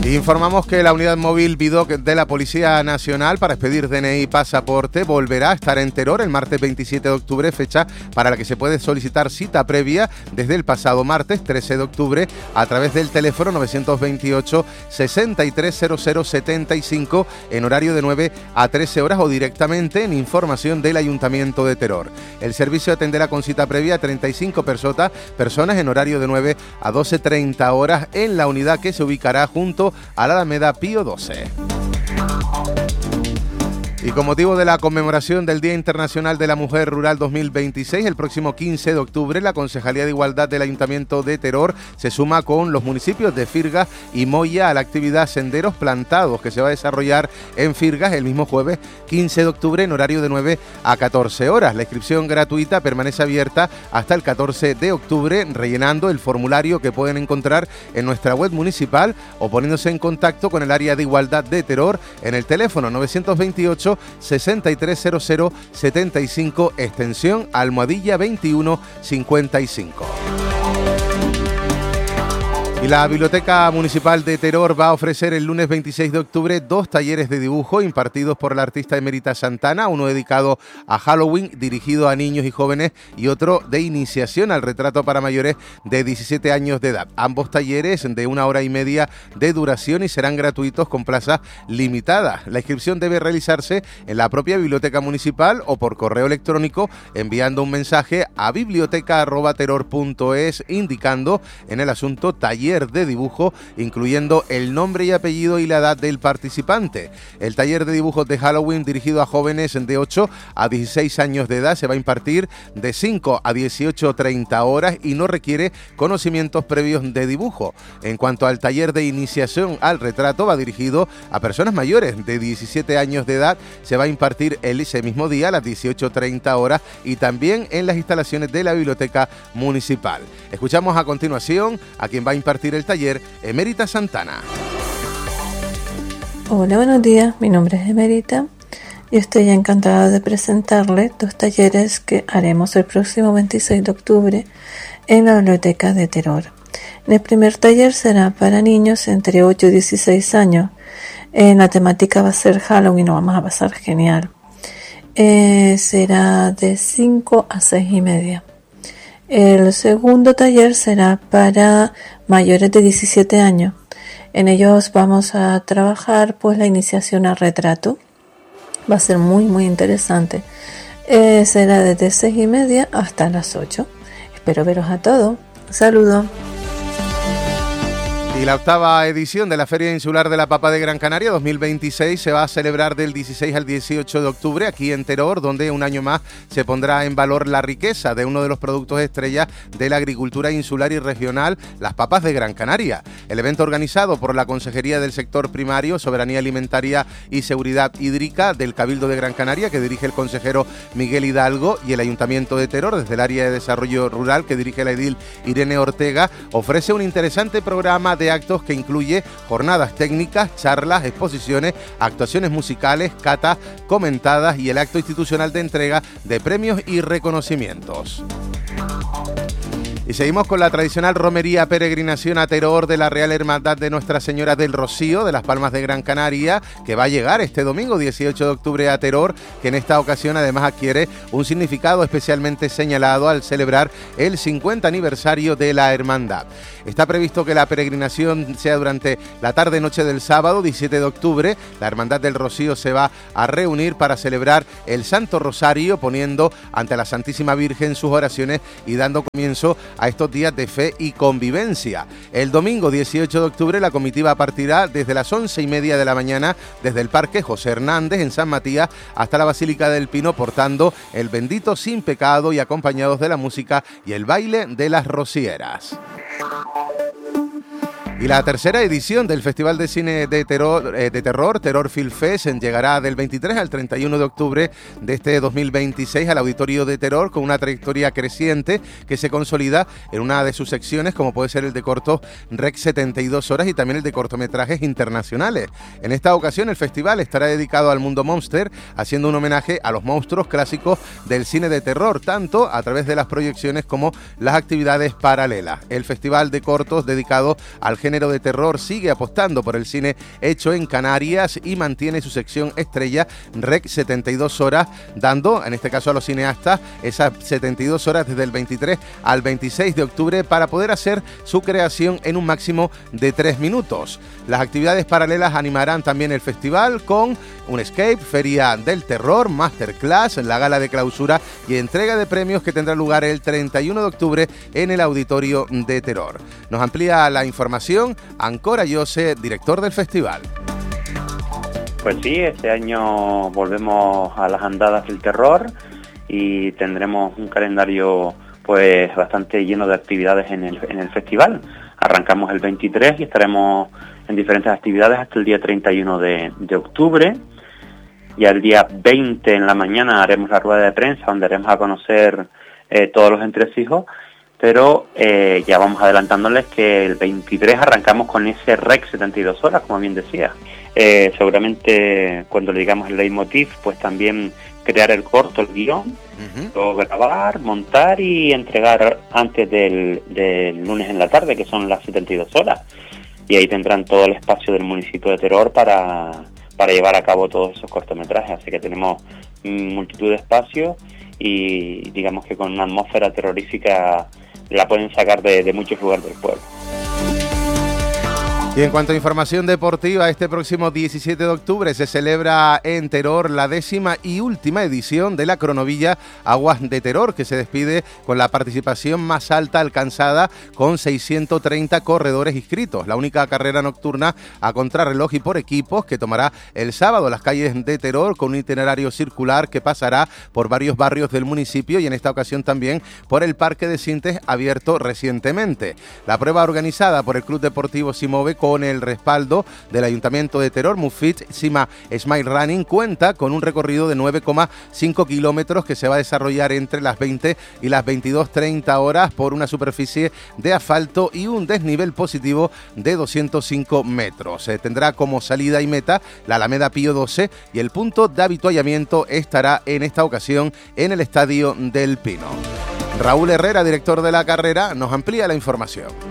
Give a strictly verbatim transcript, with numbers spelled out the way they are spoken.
Informamos que la unidad móvil Vidoc de la Policía Nacional para expedir D N I y pasaporte volverá a estar en Teror el martes veintisiete de octubre, fecha para la que se puede solicitar cita previa desde el pasado martes trece de octubre a través del teléfono nueve dos ocho, sesenta y tres cero cero setenta y cinco en horario de nueve a trece horas o directamente en información del Ayuntamiento de Teror. El servicio atenderá con cita previa a treinta y cinco personas, personas en horario de nueve a doce treinta horas en la unidad que se ubicará junto a la Alameda Pío doce. Y con motivo de la conmemoración del Día Internacional de la Mujer Rural dos mil veintiséis, el próximo quince de octubre, la Concejalía de Igualdad del Ayuntamiento de Teror se suma con los municipios de Firgas y Moya a la actividad Senderos Plantados, que se va a desarrollar en Firgas el mismo jueves quince de octubre en horario de nueve a catorce horas. La inscripción gratuita permanece abierta hasta el catorce de octubre, rellenando el formulario que pueden encontrar en nuestra web municipal o poniéndose en contacto con el área de igualdad de Teror en el teléfono nueve dos ocho, sesenta y tres cero cero setenta y cinco, extensión almohadilla veintiuno cincuenta y cinco. Y la Biblioteca Municipal de Teror va a ofrecer el lunes veintiséis de octubre dos talleres de dibujo impartidos por la artista Emerita Santana, uno dedicado a Halloween, dirigido a niños y jóvenes, y otro de iniciación al retrato para mayores de diecisiete años de edad. Ambos talleres de una hora y media de duración y serán gratuitos con plazas limitadas. La inscripción debe realizarse en la propia Biblioteca Municipal o por correo electrónico enviando un mensaje a biblioteca arroba teror punto es indicando en el asunto taller de dibujo, incluyendo el nombre y apellido y la edad del participante. El taller de dibujos de Halloween dirigido a jóvenes de ocho a dieciséis años de edad se va a impartir de cinco a dieciocho treinta horas y no requiere conocimientos previos de dibujo. En cuanto al taller de iniciación al retrato, va dirigido a personas mayores de diecisiete años de edad, se va a impartir el ese mismo día a las dieciocho treinta horas y también en las instalaciones de la Biblioteca Municipal. Escuchamos a continuación a quien va a impartir el taller, Emerita Santana. Hola, buenos días, mi nombre es Emerita y estoy encantada de presentarles dos talleres que haremos el próximo veintiséis de octubre en la Biblioteca de Teror. En el primer taller será para niños entre ocho y dieciséis años. En la temática va a ser Halloween, lo vamos a pasar genial. Eh, será de cinco a seis y media. El segundo taller será para mayores de diecisiete años. En ellos vamos a trabajar pues la iniciación al retrato. Va a ser muy muy interesante. Eh, será desde seis y media hasta las ocho. Espero veros a todos. Saludos. Y la octava edición de la Feria Insular de la Papa de Gran Canaria dos mil veintiséis se va a celebrar del dieciséis al dieciocho de octubre aquí en Teror, donde un año más se pondrá en valor la riqueza de uno de los productos estrellas de la agricultura insular y regional, las papas de Gran Canaria. El evento, organizado por la Consejería del Sector Primario, Soberanía Alimentaria y Seguridad Hídrica del Cabildo de Gran Canaria, que dirige el consejero Miguel Hidalgo, y el Ayuntamiento de Teror, desde el área de desarrollo rural, que dirige la edil Irene Ortega, ofrece un interesante programa de actos que incluye jornadas técnicas, charlas, exposiciones, actuaciones musicales, catas comentadas y el acto institucional de entrega de premios y reconocimientos. Y seguimos con la tradicional romería peregrinación a Teror de la Real Hermandad de Nuestra Señora del Rocío de las Palmas de Gran Canaria, que va a llegar este domingo dieciocho de octubre a Teror, que en esta ocasión además adquiere un significado especialmente señalado al celebrar el cincuenta aniversario de la hermandad. Está previsto que la peregrinación sea durante la tarde-noche del sábado diecisiete de octubre. La Hermandad del Rocío se va a reunir para celebrar el Santo Rosario, poniendo ante la Santísima Virgen sus oraciones y dando comienzo a estos días de fe y convivencia. El domingo dieciocho de octubre la comitiva partirá desde las once y media de la mañana desde el Parque José Hernández en San Matías hasta la Basílica del Pino, portando el bendito sin pecado y acompañados de la música y el baile de las rocieras. Y la tercera edición del Festival de Cine de Terror, eh, de Terror, Terror Film Fest, llegará del veintitrés al treinta y uno de octubre de este dos mil veintiséis al Auditorio de Terror, con una trayectoria creciente que se consolida en una de sus secciones, como puede ser el de cortos Rex setenta y dos horas y también el de cortometrajes internacionales. En esta ocasión el festival estará dedicado al mundo monster, haciendo un homenaje a los monstruos clásicos del cine de terror, tanto a través de las proyecciones como las actividades paralelas. El festival de cortos dedicado al género género de terror sigue apostando por el cine hecho en Canarias y mantiene su sección estrella Rec setenta y dos horas, dando, en este caso a los cineastas, esas setenta y dos horas desde el veintitrés al veintiséis de octubre para poder hacer su creación en un máximo de tres minutos. Las actividades paralelas animarán también el festival con un escape, feria del terror, masterclass, la gala de clausura y entrega de premios que tendrá lugar el treinta y uno de octubre en el Auditorio de Terror. Nos amplía la información Ancora Yose, director del festival. Pues sí, este año volvemos a las andadas del terror y tendremos un calendario pues bastante lleno de actividades en el, en el festival. Arrancamos el veintitrés y estaremos en diferentes actividades hasta el día treinta y uno de, de octubre. Y el día veinte en la mañana haremos la rueda de prensa donde haremos a conocer eh, todos los entresijos, pero eh, ya vamos adelantándoles que el veintitrés arrancamos con ese Rec setenta y dos horas, como bien decía. Eh, seguramente cuando le digamos el leitmotiv, pues también crear el corto, el guión, uh-huh. luego grabar, montar y entregar antes del, del lunes en la tarde, que son las setenta y dos horas. Y ahí tendrán todo el espacio del municipio de Teror para... para llevar a cabo todos esos cortometrajes, así que tenemos multitud de espacios y digamos que con una atmósfera terrorífica la pueden sacar de, de muchos lugares del pueblo. Y en cuanto a información deportiva, este próximo diecisiete de octubre se celebra en Teror la décima y última edición de la cronovilla Aguas de Teror, que se despide con la participación más alta alcanzada con seiscientos treinta corredores inscritos. La única carrera nocturna a contrarreloj y por equipos que tomará el sábado las calles de Teror con un itinerario circular que pasará por varios barrios del municipio y en esta ocasión también por el Parque de Sintes abierto recientemente. La prueba organizada por el Club Deportivo Simove con el respaldo del Ayuntamiento de Teror, Mufit Sima Smile Running, cuenta con un recorrido de nueve coma cinco kilómetros que se va a desarrollar entre las veinte y las veintidós treinta horas por una superficie de asfalto y un desnivel positivo de doscientos cinco metros. Se tendrá como salida y meta la Alameda Pío doce y el punto de avituallamiento estará en esta ocasión en el Estadio del Pino. Raúl Herrera, director de la carrera, nos amplía la información.